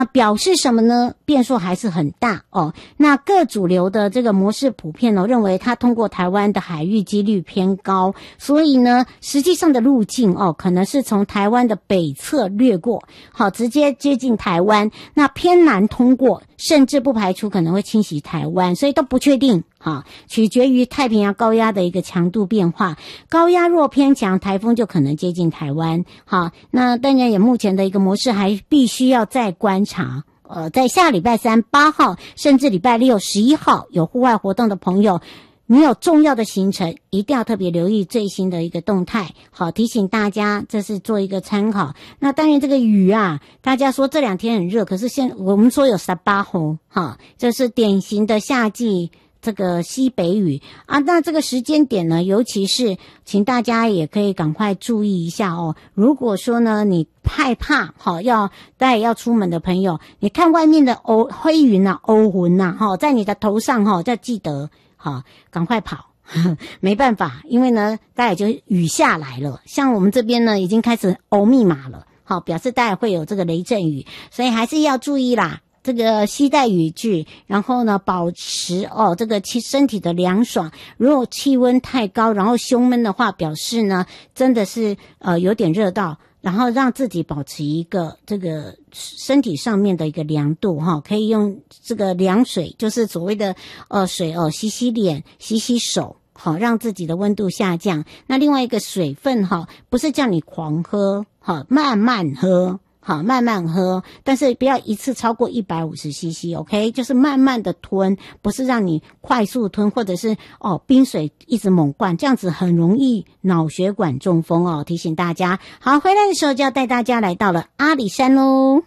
表示什么呢？变数还是很大哦。那各主流的这个模式普遍认为它通过台湾的海域几率偏高，所以呢，实际上的路径可能是从台湾的北侧掠过，好，直接接近台湾。那偏南通过，甚至不排除可能会侵袭台湾，所以都不确定。好，取决于太平洋高压的一个强度变化，高压若偏强，台风就可能接近台湾。好，那当然也目前的一个模式还必须要再观察。在下礼拜3、8号，甚至礼拜6、11号有户外活动的朋友，你有重要的行程，一定要特别留意最新的一个动态。好，提醒大家，这是做一个参考。那当然这个雨啊，大家说这2天很热，可是我们说有18号，哈，这是典型的夏季。这个西北雨啊，那这个时间点呢，尤其是请大家也可以赶快注意一下哦。如果说呢你害怕要出门的朋友，你看外面的灰云啊、欧云啊，在你的头上要记得赶快跑。没办法，因为呢大概就雨下来了，像我们这边呢已经开始欧密码了，表示大概会有这个雷阵雨，所以还是要注意啦。这个携带雨具，然后呢保持这个身体的凉爽。如果气温太高，然后胸闷的话，表示呢真的是有点热到，然后让自己保持一个这个身体上面的一个凉度可以用这个凉水，就是所谓的水洗洗脸、洗洗手。好，让自己的温度下降。那另外一个水分不是叫你狂喝，慢慢喝。好，慢慢喝，但是不要一次超过150cc， OK？ 就是慢慢的吞，不是让你快速吞，或者是冰水一直猛灌，这样子很容易脑血管中风提醒大家。好，回来的时候就要带大家来到了阿里山咯。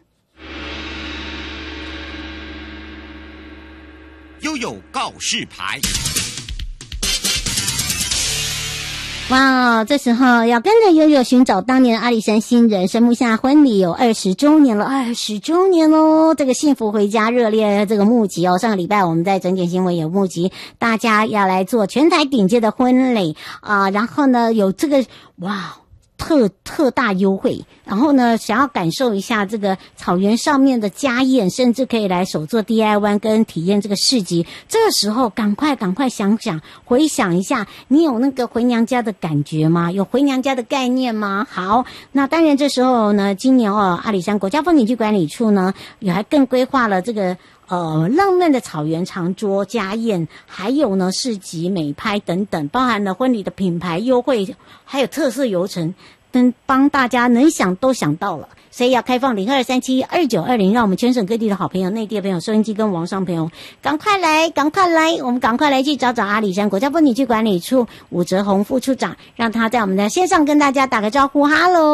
悠悠告示牌。 哇，这时候要跟着悠悠寻找当年阿里山新人神木下婚礼有20周年了，20周年咯！这个幸福回家热烈这个募集上个礼拜我们在整点新闻有募集，大家要来做全台顶尖的婚礼然后呢有这个特大优惠，然后呢想要感受一下这个草原上面的家宴，甚至可以来手做 DIY 跟体验这个市集。这个时候赶快想回想一下，你有那个回娘家的感觉吗？有回娘家的概念吗？好，那当然这时候呢，今年阿里山国家风景区管理处呢也还更规划了这个浪漫的草原长桌家宴，还有呢市集美拍等等，包含了婚礼的品牌优惠，还有特色流程，帮大家能想都想到了。所以要开放02372920，让我们全省各地的好朋友、内地的朋友、收音机跟网上朋友赶快来，我们赶快来去找阿里山国家风景区管理处武哲宏副处长，让他在我们的线上跟大家打个招呼。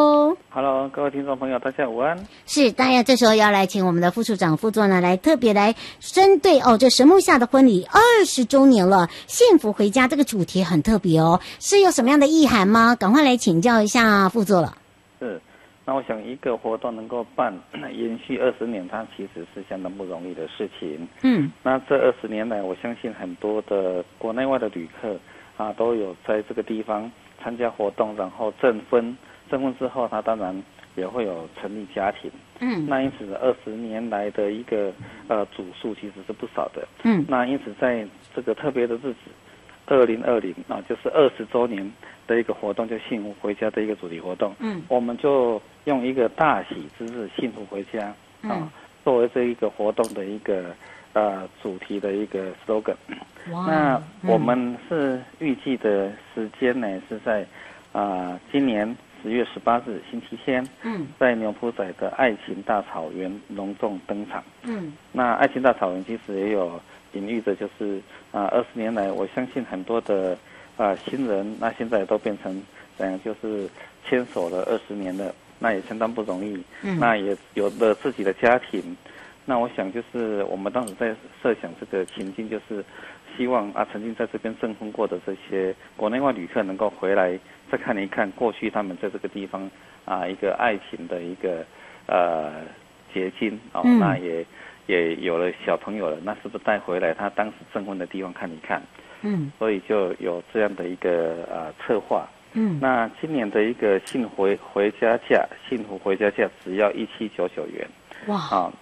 Hello， 各位听众朋友，大家午安。 是，当然这时候要来请我们的副处长、副座呢来特别来针对这神木下的婚礼20周年了，幸福回家这个主题很特别是有什么样的意涵吗？赶快来请教一下副座了。 是。那我想一个活动能够办延续20年，它其实是相当不容易的事情。那这20年来，我相信很多的国内外的旅客都有在这个地方参加活动，然后证婚之后，他当然也会有成立家庭。那因此20年来的一个组数其实是不少的。那因此在这个特别的日子2020就是20周年的一个活动，就幸福回家的一个主题活动。我们就用一个大喜之日幸福回家作为这一个活动的一个主题的一个 slogan。那我们是预计的时间呢是在今年10月18日星期天，在牛埔仔的爱情大草原隆重登场。那爱情大草原其实也有隐喻着，就是20年来，我相信很多的新人，那现在都变成就是牵手了20年了，那也相当不容易。那也有了自己的家庭。那我想就是我们当时在设想这个情境，就是希望曾经在这边证婚过的这些国内外旅客能够回来再看一看过去他们在这个地方一个爱情的一个结晶那也有了小朋友了，那是不是带回来他当时证婚的地方看一看？所以就有这样的一个策划。那今年的一个幸福回家价只要1799元。 哇！